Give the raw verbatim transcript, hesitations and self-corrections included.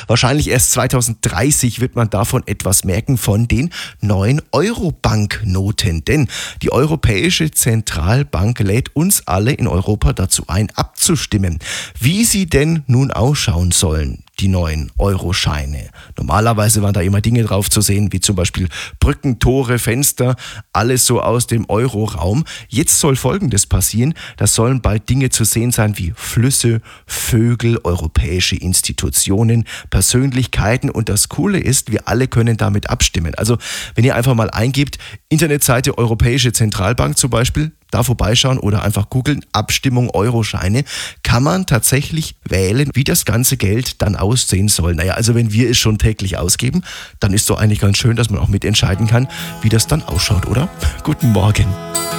Wahrscheinlich erst zweitausenddreißig wird man davon etwas merken, von den neuen Euro-Banknoten. Denn die Europäische Zentralbank lädt uns alle in Europa dazu ein, abzustimmen, wie sie denn nun ausschauen sollen, die neuen Euroscheine. Normalerweise waren da immer Dinge drauf zu sehen, wie zum Beispiel Brücken, Tore, Fenster, alles so aus dem Euroraum. Jetzt soll Folgendes passieren: Da sollen bald Dinge zu sehen sein wie Flüsse, Vögel, europäische Institutionen, Persönlichkeiten. Und das Coole ist, wir alle können damit abstimmen. Also wenn ihr einfach mal eingebt, Internetseite Europäische Zentralbank zum Beispiel, da vorbeischauen oder einfach googeln, Abstimmung Euroscheine, kann man tatsächlich wählen, wie das ganze Geld dann aussehen soll. Naja, also wenn wir es schon täglich ausgeben, dann ist doch eigentlich ganz schön, dass man auch mitentscheiden kann, wie das dann ausschaut, oder? Guten Morgen.